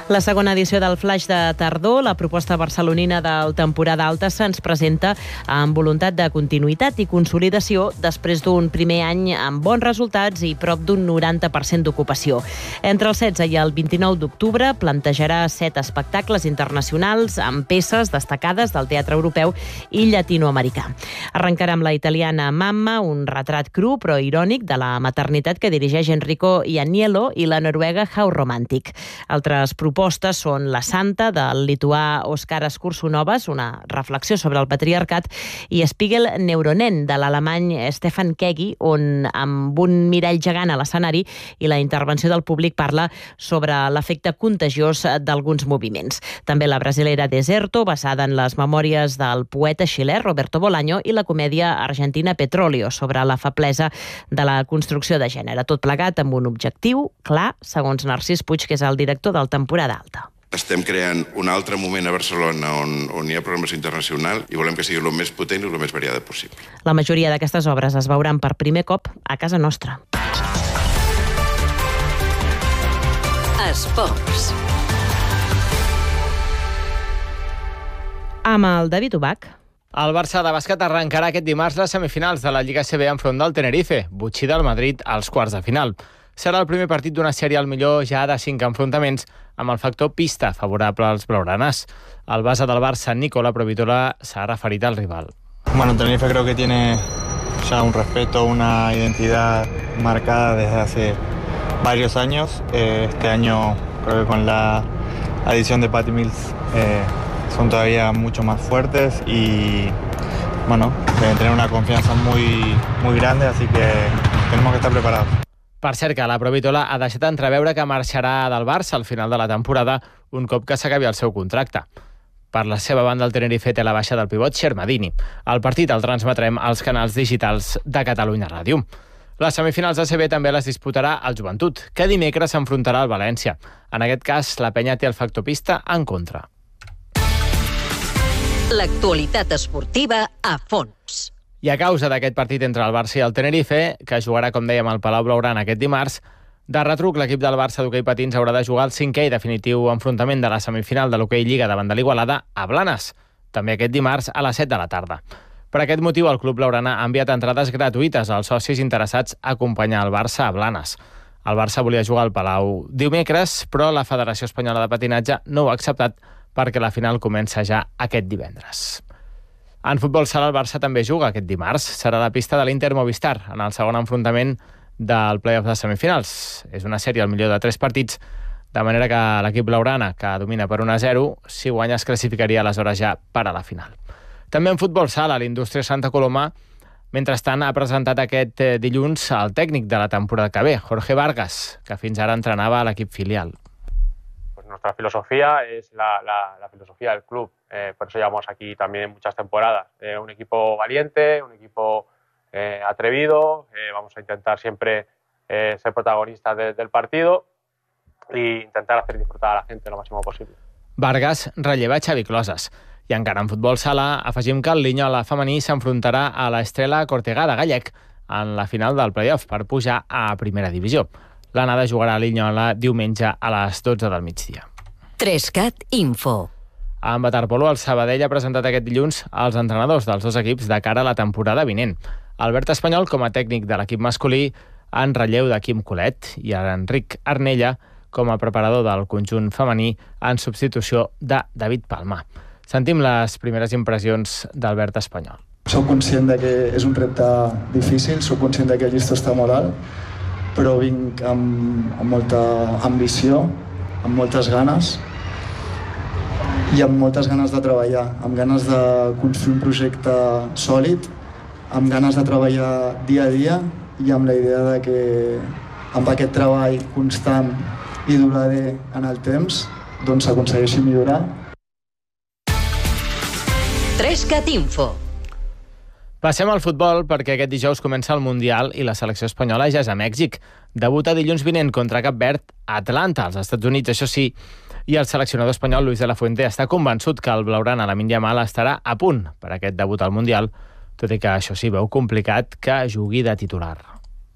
La segona edició del Flaix de Tardor, la proposta barcelonina del Temporada Alta, se'ns presenta amb voluntat de continuïtat i consolidació després d'un primer any amb bons resultats i prop d'un 90% d'ocupació. Entre el 16 i el 29 d'octubre plantejarà 7 espectacles internacionals amb peces destacades del teatre europeu i llatinoamericà. Arrencarà amb la italiana Mamma, un retrat cru però irònic de la maternitat que dirigeix Enrico Ianniello, i la noruega How Romantic. Altres propostes són La Santa, del lituà Oskaras Kursunovas, una reflexió sobre el patriarcat, i Spiegel Neuronen, de l'alemany Stefan Kegi, on amb un mirall gegant a l'escenari i la intervenció del públic parla sobre l'efecte contagiós d'alguns moviments. També la brasilera Deserto, basada en les memòries del poeta xilè Roberto Bolaño, i la comèdia argentina Petróleo, sobre la feblesa de la construcció de gènere. Tot plegat amb un objectiu clar, segons Narcís Puig, que és el director del Temporada Alta. Estem creant un altre moment a Barcelona on hi ha programació internacional i volem que sigui el més potent i el més variada possible. La majoria d'aquestes obres es veuran per primer cop a casa nostra. Esports. Amb el David Ubach. El Barça de bàsquet arrencarà aquest dimarts les semifinals de la Lliga CB enfront del Tenerife, botxí del Madrid als quarts de final. Serà el primer partit d'una sèrie al millor ja de 5 enfrontaments amb el factor pista favorable als blaugranas. El base del Barça, Nicola Provitola, s'ha referit al rival. Bueno, Tenerife creo que tiene ya un respeto, una identidad marcada desde hace varios años. Este año creo que con la adición de Patty Mills son todavía mucho más fuertes y bueno, deben tener una confianza muy grande, así que tenemos que estar preparados. Per cert, que la Provitola ha deixat entreveure que marxarà del Barça al final de la temporada un cop que s'acabi el seu contracte. Per la seva banda, el Tenerife té la baixa del pivot Xermadini. El partit el transmetrem als canals digitals de Catalunya Ràdio. Les semifinals de CB també les disputarà el Joventut, que dimecres s'enfrontarà al València. En aquest cas, la penya té el factor pista en contra. L'actualitat esportiva a fons. I a causa d'aquest partit entre el Barça i el Tenerife, que jugarà, com dèiem, al Palau Blaugrana aquest dimarts, de retruc l'equip del Barça d'hoquei patins haurà de jugar el 5è i definitiu enfrontament de la semifinal de l'hoquei Lliga davant de l'Igualada a Blanes, també aquest dimarts a les 7 de la tarda. Per aquest motiu, el club blaugrana ha enviat entrades gratuïtes als socis interessats a acompanyar el Barça a Blanes. El Barça volia jugar al Palau dimecres, però la Federació Espanyola de Patinatge no ho ha acceptat perquè la final comença ja aquest divendres. En futbol sala, el Barça també juga aquest dimarts. Serà la pista de l'Inter Movistar en el segon enfrontament del play-off de semifinals. És una sèrie al millor de 3 partits, de manera que l'equip blaugrana, que domina per 1-0, si guanya es classificaria aleshores ja per a la final. També en futbol sala, l'Indústria Santa Coloma, mentrestant, ha presentat aquest dilluns el tècnic de la temporada que ve, Jorge Vargas, que fins ara entrenava a l'equip filial. Nuestra filosofía es la filosofía del club, por eso llevamos aquí también muchas temporadas. Un equipo valiente, un equipo atrevido, vamos a intentar siempre ser protagonistas del partido e intentar hacer disfrutar a la gente lo máximo posible. Vargas relleva Xavi Closas. I encara en futbol sala, afegim que el Linyola femení s'enfrontarà a l'Estrela Cortegada Gallec en la final del play-off per pujar a primera divisió. L'anada jugarà a Linyola diumenge a les 12 del migdia. 3CAT Info. En waterpolo, el Sabadell ha presentat aquest dilluns els entrenadors dels dos equips de cara a la temporada vinent. Albert Espanyol, com a tècnic de l'equip masculí, en relleu de Quim Colet, i Enric Arnella, com a preparador del conjunt femení, en substitució de David Palma. Sentim les primeres impressions d'Albert Espanyol. Soc conscient que és un repte difícil, soc conscient que el llistó està molt alt, però vinc amb molta ambició, amb moltes ganes i amb moltes ganes de treballar, amb ganes de construir un projecte sòlid, amb ganes de treballar dia a dia i amb la idea de que amb aquest treball constant i durader en el temps doncs s'aconsegueixi millorar. 3CAT Info. Passem al futbol perquè aquest dijous comença el Mundial i la selecció espanyola ja és a Mèxic. Debuta dilluns vinent contra Cap Verd a Atlanta, als Estats Units, això sí, i el seleccionador espanyol Luis de la Fuente està convençut que el blaugrana Lamine Yamal estarà a punt per aquest debut al Mundial, tot i que això sí, veu complicat que jugui de titular.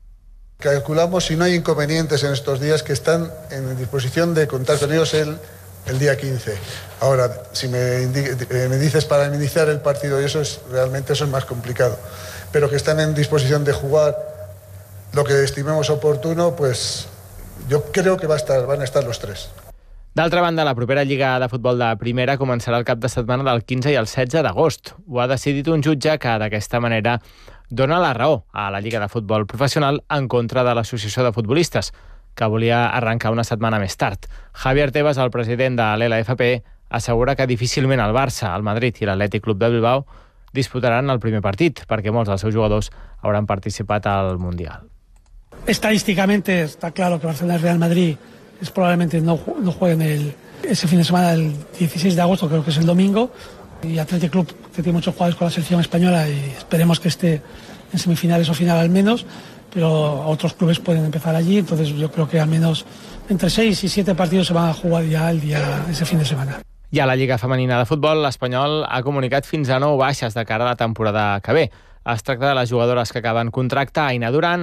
Calculamos, si no hay inconvenientes en estos días, que están en disposición de contar con ellos el el día 15. Ahora, si me dices para iniciar el partido, y realmente eso es más complicado, pero que están en disposición de jugar lo que estimemos oportuno, pues jo crec que van a estar los tres. D'altra banda, la propera Lliga de Futbol de Primera començarà el cap de setmana del 15 i el 16 d'agost. Ho ha decidit un jutge que d'aquesta manera dona la raó a la Lliga de Futbol Professional en contra de l'Associació de Futbolistes, que volia arrencar una setmana més tard. Javier Tebas, el president de l'LFP, assegura que difícilment el Barça, el Madrid i l'Atlètic Club de Bilbao disputaran el primer partit, perquè molts dels seus jugadors hauran participat al Mundial. Estadísticamente está claro que Barcelona y Real Madrid probablemente no jueguen ese fin de semana, el 16 de agosto, creo que es el domingo, y Athletic Club, que tiene muchos jugadores con la selección española, y esperemos que esté en semifinales o final al menos, pero otros clubes pueden empezar allí, entonces yo creo que al menos entre 6 y 7 partidos se van a jugar ya ese fin de semana. I a la Lliga Femenina de Futbol, l'Espanyol ha comunicat fins a 9 baixes de cara a la temporada que ve. Es tracta de les jugadores que acaben contracte: Aina Duran,